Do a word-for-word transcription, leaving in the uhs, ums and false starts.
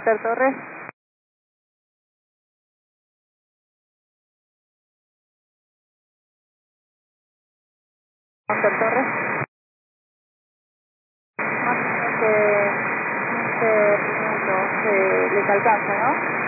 Master Torres. Master Torres. Más o menos quince minutos eh, les alcanza, ¿no?